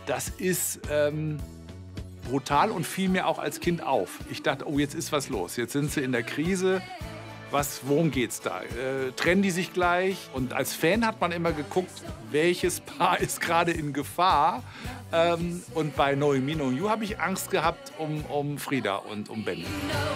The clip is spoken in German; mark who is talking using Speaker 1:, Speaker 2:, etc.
Speaker 1: Das ist brutal und fiel mir auch als Kind auf. Ich dachte: „Oh, jetzt ist was los. Jetzt sind sie in der Krise. Worum geht's da? Trennen die sich gleich?“ Und als Fan hat man immer geguckt, welches Paar ist gerade in Gefahr. Und bei Noemi No You habe ich Angst gehabt um Frida und um Benny.